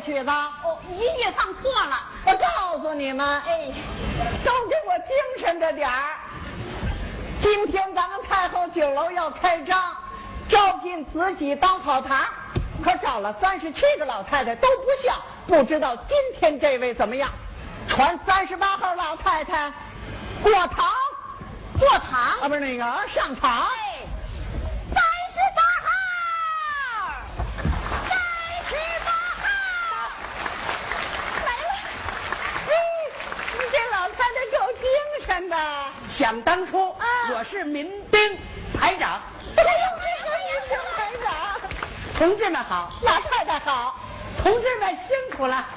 曲子？ 哦，音乐放错了。 我告诉你们， 哎， 都给我精神着点儿。今天咱们太后酒楼要开张，招聘慈禧当跑堂，可找了37个老太太都不像，不知道今天这位怎么样？传38号老太太过堂， 过堂啊，不是那个上场。 哎，38号，38号来了。 你这老太太够精神的。 想当初，我是民兵排长。 哎呦，这个排长， 同志们好， 老太太好。 同志们辛苦了。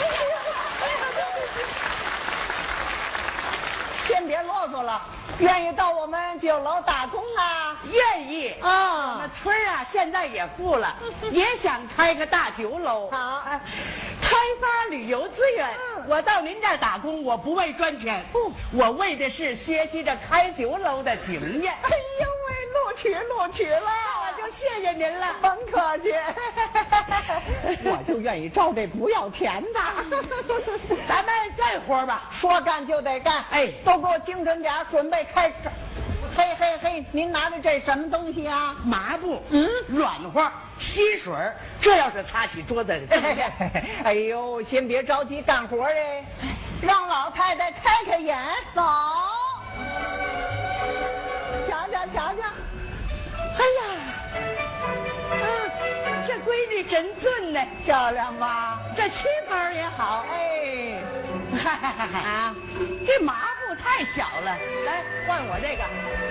先别啰嗦了，愿意到我们酒楼打工啊？ 愿意啊我们村儿啊，现在也富了，也想开个大酒楼。 好开发旅游资源。我到您这儿打工，我不为赚钱，我为的是学习着开酒楼的经验。 哎呦喂，录取了， 我就谢谢您了。 甭客气，我就愿意招这不要钱的。 咱们干活吧， 说干就得干， 哎都给我精神点，准备开张。嘿嘿嘿，您拿着这什么东西啊？ 麻布，软和，吸水，这要是擦洗桌子。 哎呦，先别着急干活哎，让老太太开开眼， 走， 瞧瞧瞧瞧。 哎呀，这闺女真俊呢， 漂亮吧？ 这旗袍也好。 哎， 啊，这麻布太小了，来换我这个。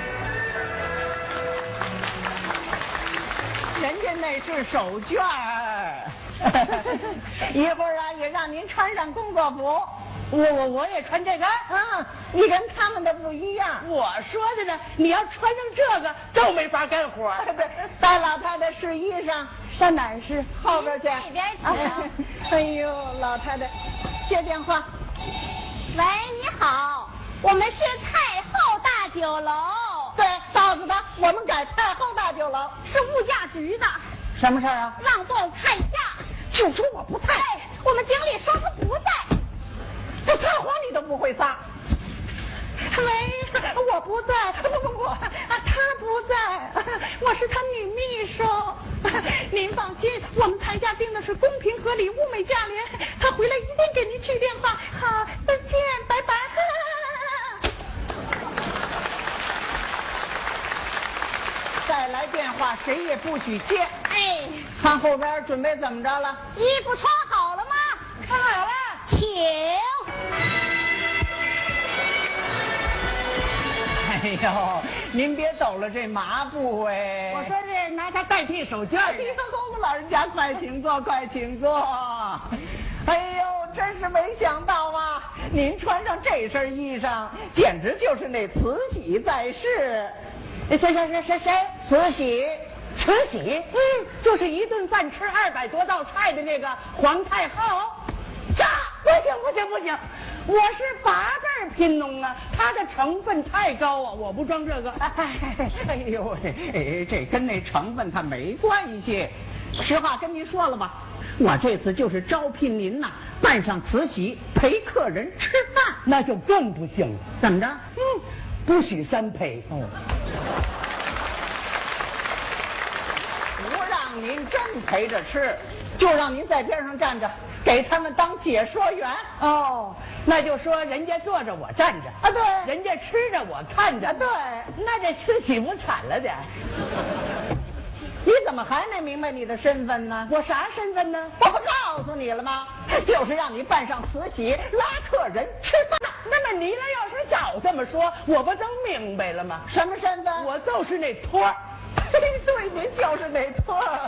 人家那是手绢儿，一会儿啊也让您穿上工作服。 我也穿这个。 你跟他们的不一样。 我说的呢，你要穿上这个就没法干活。 对，带老太太试衣裳， 上哪儿是？ 后边去。 那边请。 哎呦，老太太，接电话。 喂，你好，我们是太后大酒楼， 对，告诉他我们改太后大酒楼。 是物价局的， 什么事儿啊？ 让报菜价。 就说我不在， 哎，我们经理说他不在。 这撒谎你都不会撒。喂，我不在，不，他不在，我是他女秘书。您放心，我们菜价定的是公平合理、物美价廉，他回来一定给您去电话。好，再见，拜拜。再来电话谁也不许接。 哎， 看后边准备怎么着了？ 衣服穿好了吗？ 看好了。 请。 哎呦，您别抖了这麻布哎！ 我说是拿它代替手绢。 哎呦，老人家快请坐，快请坐。哎呦，真是没想到啊！您穿上这身衣裳，简直就是那慈禧在世。谁？慈禧。 慈禧，就是一顿饭吃200多道菜的那个皇太后。不行，我是8辈贫农啊，它的成分太高啊，我不装这个。 哎呦喂，这跟那成分它没关系。实话跟您说了吧，我这次就是招聘您呐，扮上慈禧陪客人吃饭， 那就更不行了。 怎么着？ 不许3陪。 不让您真陪着吃，就让您在边上站着，给他们当解说员。 哦，那就说人家坐着我站着啊，对， 人家吃着我看着。 啊，对， 那这慈禧不惨了点？ 你怎么还没明白你的身份呢？ 我啥身份呢？ 我不告诉你了吗？就是让你扮上慈禧拉客人吃饭。 那么你要是早这么说，我不就明白了吗？ 什么身份？ 我就是那托儿。 对，您就是那托儿。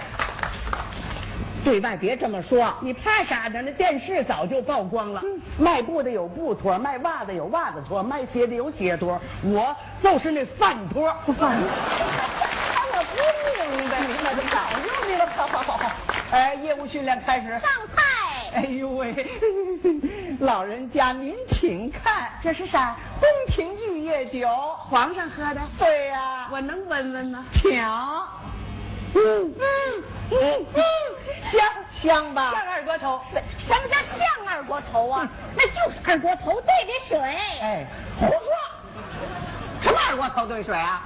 对外别这么说， 你怕啥呢？那电视早就曝光了。卖布的有布托，卖袜子有袜子托，卖鞋的有鞋托，我就是那饭托。 饭托。我不明白，明白就早就明白了。好。哎，业务训练开始。 上菜。 哎呦喂，老人家您请看， 这是啥？ 宫廷玉液酒， 皇上喝的。 对呀， 我能闻闻吗？ 请。香香吧？ 像二锅头。 什么叫像二锅头啊？那就是二锅头兑的水。 哎，胡说！什么二锅头兑水啊？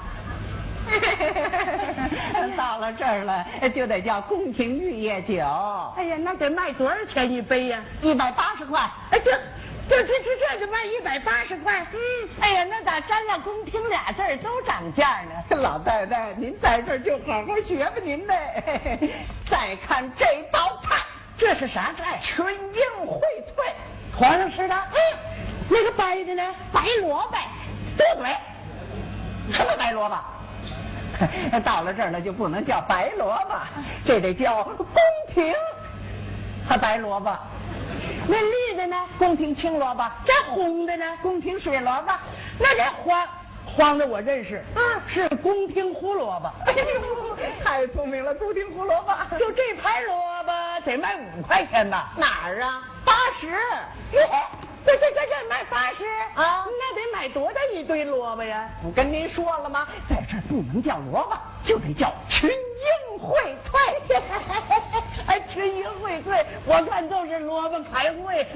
到了这儿了，就得叫宫廷玉液酒。 哎呀，那得卖多少钱一杯呀 ？180块。 哎，这就卖180块。哎呀，那咋沾上宫廷俩字儿都涨价呢？ 老太太，您在这儿就好好学吧您呢。再看这道菜， 这是啥菜？ 群英荟萃。 皇上吃的？那个白的呢？ 白萝卜。 多嘴。什么白萝卜？到了这儿了就不能叫白萝卜，这得叫宫廷白萝卜。 那绿的呢？ 宫廷青萝卜。 这红的呢？ 宫廷水萝卜。 那这黄的我认识，是宫廷胡萝卜。 哎呦，太聪明了，宫廷胡萝卜。 就这盘萝卜得卖5块钱吧？ 哪儿啊？80。 这卖80 啊？ 那得买多大一堆萝卜呀？ 不跟您说了吗？在这儿不能叫萝卜，就得叫群英荟萃。 哎，群英荟萃，我看都是萝卜开会。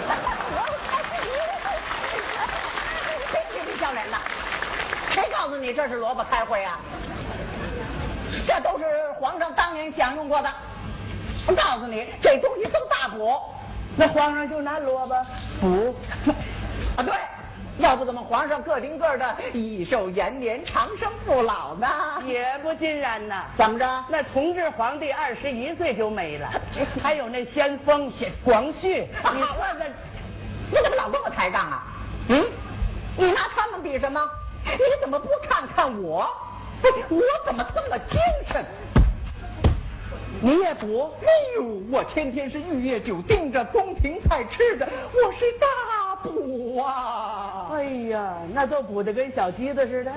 谁嬉皮笑脸的？谁告诉你这是萝卜开会啊？这都是皇上当年享用过的。我告诉你，这东西都大补。 那皇上就拿萝卜补啊？对，要不怎么皇上个顶个的益寿延年、长生不老呢？ 也不尽然呐。 怎么着？ 那同治皇帝21岁就没了，还有那先锋广旭，你算算， 你怎么老跟我抬杠啊？你拿他们比什么？你怎么不看看我？我怎么这么精神？ 你也补？ 哎呦，我天天是玉液酒盯着，宫廷菜吃着，我是大补啊！ 哎呀，那都补得跟小鸡子似的。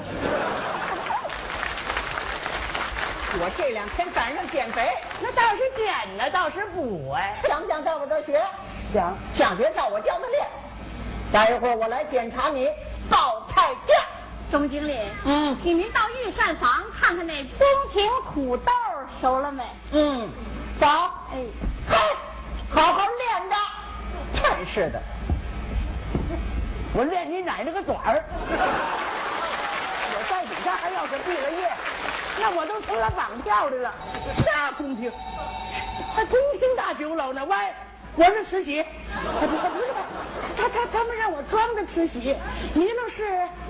我这2天赶上减肥， 那倒是减呢，倒是补哎。 想不想在我这儿学？ 想学照我教的练。待一会儿我来检查你报菜价。 钟经理，请您到御膳房看看那宫廷土豆熟了没？ 走。哎，好好练着。真是的， 我练你奶奶个爪儿！我在底下还要是毕了业，那我都成了绑票的了。啥宫廷？还宫廷大酒楼呢？喂，我是慈禧。他们让我装的慈禧，你那是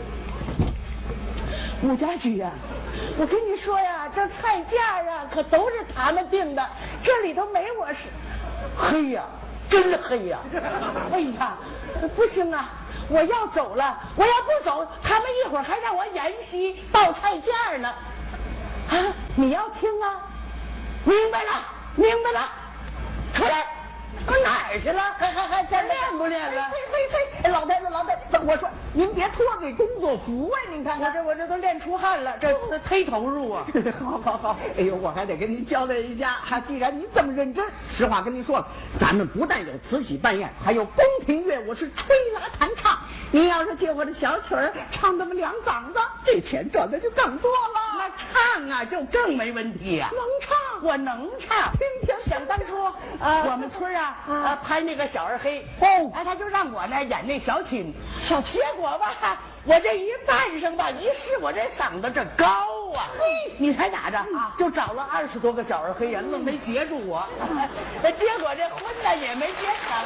武家驹呀！我跟你说呀，这菜价啊可都是他们定的，这里头没我是。黑呀，真黑呀！哎呀，不行啊，我要走了，我要不走，他们一会儿还让我演戏报菜价呢。啊，你要听啊？明白了，出来。我哪儿去了？还练不练了？ 嘿，老太太，我说您别脱嘴工作服啊！您看看， 我这都练出汗了，这忒投入啊！ 好，哎呦，我还得跟您交代一下，既然您这么认真，实话跟您说了，咱们不但有慈禧扮演，还有宫廷乐，我是吹拉弹唱。您要是借我的小曲儿唱那么2嗓子，这钱赚的就更多了。 那唱啊，就更没问题呀。 能唱， 我能唱。想当初我们村拍那个小二黑他就让我呢演那小青，结果吧，我这一扮上吧，一试我这嗓子这高啊，你猜咋着？就找了20多个小二黑呀，愣没截住我，结果这婚呢也没结成。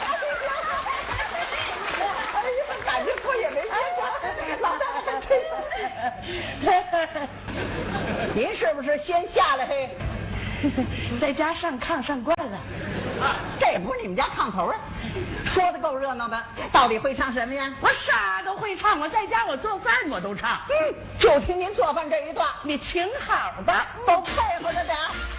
感觉我也没结成，老太太，您是不是先下来嘿？ 在家上炕上惯了， 这不是你们家炕头啊？说的够热闹的，到底会唱什么呀？ 我啥都会唱，我在家我做饭我都唱。 就听您做饭这一段， 你请好吧， 都配合着点。